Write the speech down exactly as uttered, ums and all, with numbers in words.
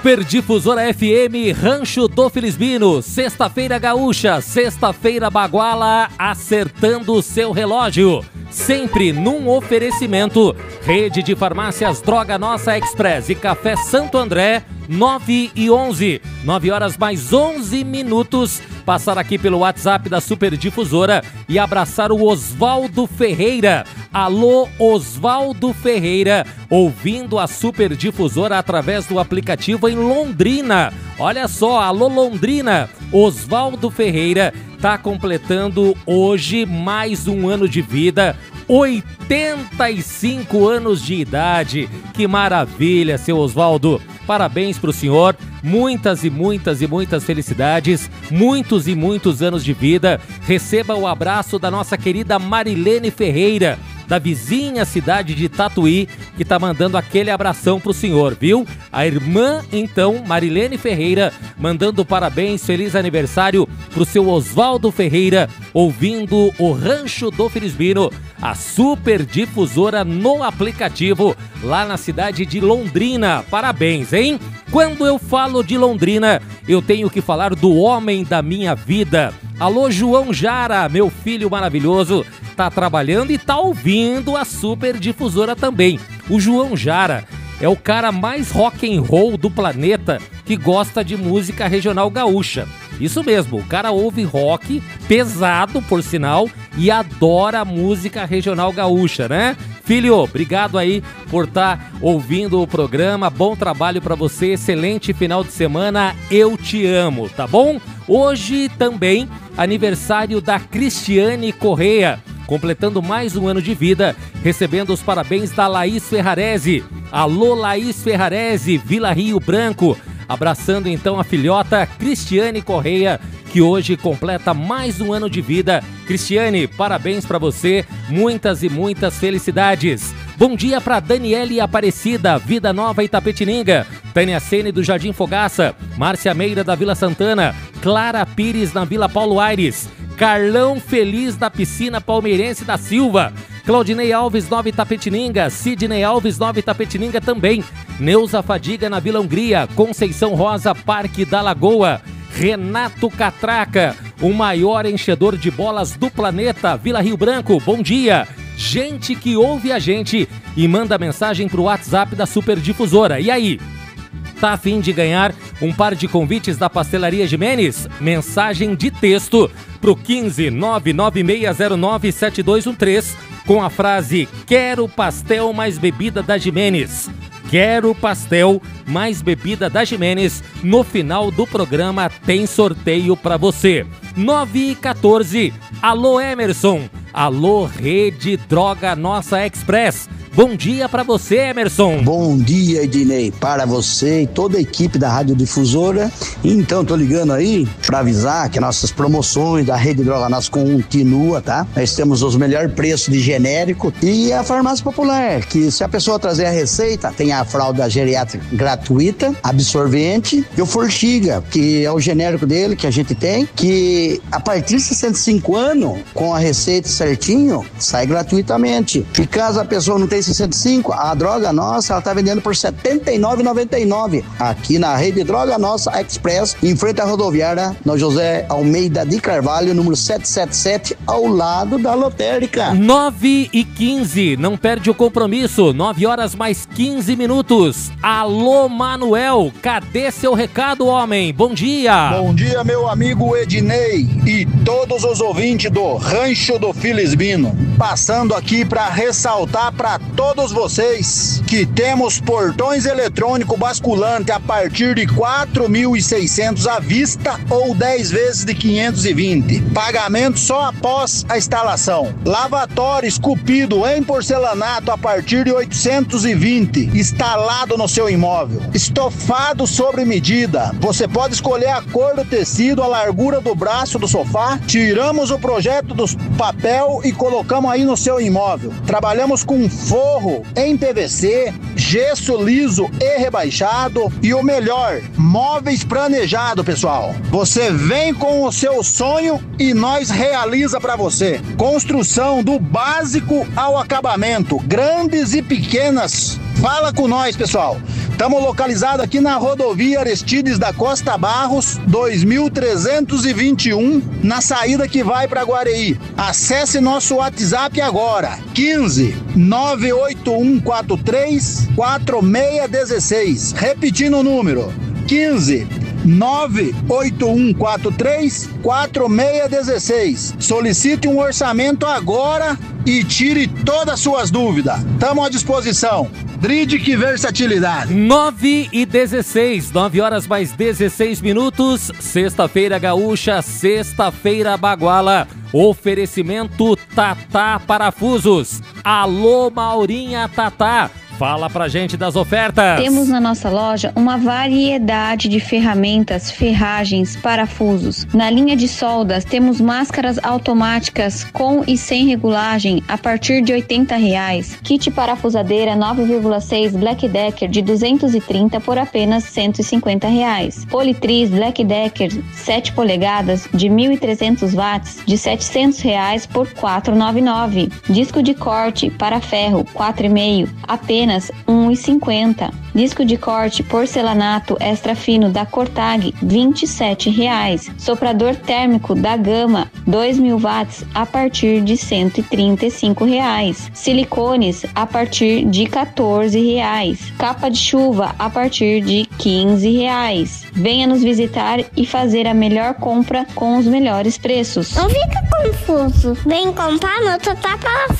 Superdifusora F M, Rancho do Felizmino, sexta-feira gaúcha, sexta-feira baguala, acertando o seu relógio. Sempre num oferecimento, Rede de Farmácias Droga Nossa Express e Café Santo André, nove e onze, nove horas mais onze minutos. Passar aqui pelo WhatsApp da Superdifusora e abraçar o Osvaldo Ferreira. Alô, Osvaldo Ferreira, ouvindo a Superdifusora através do aplicativo em Londrina. Olha só, alô Londrina, Osvaldo Ferreira está completando hoje mais um ano de vida, oitenta e cinco anos de idade. Que maravilha, seu Osvaldo. Parabéns para o senhor, muitas e muitas e muitas felicidades, muitos e muitos anos de vida. Receba o abraço da nossa querida Marilene Ferreira, da vizinha cidade de Tatuí, que tá mandando aquele abração pro senhor, viu? A irmã, então, Marilene Ferreira, mandando parabéns, feliz aniversário pro seu Osvaldo Ferreira, ouvindo o Rancho do Felizmino, a Superdifusora no aplicativo, lá na cidade de Londrina. Parabéns, hein? Quando eu falo de Londrina, eu tenho que falar do homem da minha vida. Alô, João Jara, meu filho maravilhoso, tá trabalhando e tá ouvindo a Superdifusora também. O João Jara é o cara mais rock and roll do planeta que gosta de música regional gaúcha. Isso mesmo, o cara ouve rock pesado, por sinal, e adora música regional gaúcha, né? Filho, obrigado aí por estar ouvindo o programa, bom trabalho para você, excelente final de semana, eu te amo, tá bom? Hoje também aniversário da Cristiane Correia, completando mais um ano de vida, recebendo os parabéns da Laís Ferrarese. Alô, Laís Ferrarese, Vila Rio Branco, abraçando então a filhota Cristiane Correia, que hoje completa mais um ano de vida. Cristiane, parabéns para você, muitas e muitas felicidades. Bom dia para Daniele Aparecida, Vida Nova Itapetininga, Tânia Sene do Jardim Fogaça, Márcia Meira da Vila Santana, Clara Pires na Vila Paulo Aires, Carlão Feliz da Piscina Palmeirense da Silva, Claudinei Alves Nova Itapetininga, Sidney Alves Nova Itapetininga também, Neuza Fadiga na Vila Hungria, Conceição Rosa Parque da Lagoa, Renato Catraca, o maior enchedor de bolas do planeta, Vila Rio Branco, bom dia. Gente que ouve a gente e manda mensagem pro WhatsApp da Superdifusora. E aí? Tá a fim de ganhar um par de convites da Pastelaria Jimenez? Mensagem de texto pro quinze nove nove seis zero nove sete dois um três com a frase "Quero pastel mais bebida da Jimenez". Quero pastel mais bebida da Jimenez. No final do programa tem sorteio para você. nove e quatorze. Alô, Emerson. Alô, Rede Droga Nossa Express. Bom dia para você, Emerson. Bom dia, Ednei, para você e toda a equipe da Rádio Difusora. Então, tô ligando aí para avisar que nossas promoções da Rede Droga Nossa continua, tá? Nós temos os melhores preços de genérico e a farmácia popular, que se a pessoa trazer a receita, tem a fralda geriátrica gratuita, absorvente e o Forxiga, que é o genérico dele que a gente tem, que a partir de sessenta e cinco anos, com a receita certinho, sai gratuitamente. E caso a pessoa não tenha sessenta e cinco, a Droga Nossa, ela tá vendendo por setenta e nove reais e noventa e nove centavos aqui na Rede Droga Nossa Express, em frente à rodoviária na José Almeida de Carvalho, número setecentos e setenta e sete, ao lado da lotérica. nove e quinze, não perde o compromisso, nove horas mais quinze minutos. Alô, Manuel, cadê seu recado, homem? Bom dia. Bom dia, meu amigo Ednei e todos os ouvintes do Rancho do Felizmino. Passando aqui para ressaltar para todos vocês que temos portões eletrônicos basculante a partir de quatro mil e seiscentos à vista ou dez vezes de quinhentos e vinte. Pagamento só após a instalação. Lavatório esculpido em porcelanato a partir de oitocentos e vinte, instalado no seu imóvel. Estofado sobre medida. Você pode escolher a cor do tecido, a largura do braço do sofá. Tiramos o projeto do papel e colocamos aí no seu imóvel. Trabalhamos com forro em P V C, gesso liso e rebaixado e o melhor, móveis planejados, pessoal. Você vem com o seu sonho e nós realiza para você. Construção do básico ao acabamento, grandes e pequenas. Fala com nós, pessoal. Estamos localizados aqui na rodovia Aristides da Costa Barros, dois mil trezentos e vinte e um, na saída que vai para Guareí. Acesse nosso WhatsApp agora, quinze, nove oito um quatro três, quatro seis um seis. Repetindo o número, quinze, nove oito um quatro três, quatro seis um seis. Solicite um orçamento agora e tire todas as suas dúvidas. Estamos à disposição. Dridic Versatilidade. nove e dezesseis, nove horas mais dezesseis minutos. Sexta-feira Gaúcha, sexta-feira Baguala. Oferecimento Tatá Parafusos. Alô, Maurinha Tatá. Fala pra gente das ofertas. Temos na nossa loja uma variedade de ferramentas, ferragens, parafusos. Na linha de soldas, temos máscaras automáticas com e sem regulagem a partir de oitenta reais. Kit parafusadeira nove vírgula seis Black Decker de duzentos e trinta por apenas cento e cinquenta reais. Politriz Black Decker sete polegadas de mil e trezentos watts de setecentos reais por quatrocentos e noventa e nove reais. Disco de corte para ferro quatro e meio apenas um real e cinquenta centavos. Disco de corte porcelanato extra fino da Cortag, vinte e sete reais. Soprador térmico da Gama, dois mil watts, a partir de cento e trinta e cinco reais. Silicones, a partir de quatorze reais. Capa de chuva, a partir de quinze reais. Venha nos visitar e fazer a melhor compra com os melhores preços. Não fica confuso. Vem comprar no Tatá Parafusos.